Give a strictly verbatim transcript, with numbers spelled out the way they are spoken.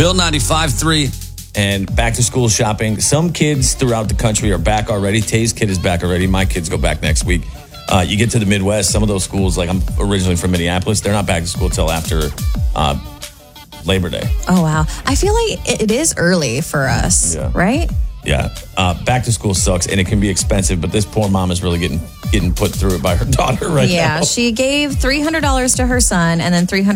Bill ninety-five three. And back to school shopping. Some kids throughout the country are back already. Tay's kid is back already. My kids go back next week. Uh, you get to the Midwest, some of those schools, like I'm originally from Minneapolis, they're not back to school till after uh, Labor Day. Oh, wow. I feel like it is early for us, Yeah. right? Yeah. Uh, back to school sucks, and it can be expensive, but this poor mom is really getting getting put through it by her daughter right yeah, now. she gave three hundred dollars to her son and then three hundred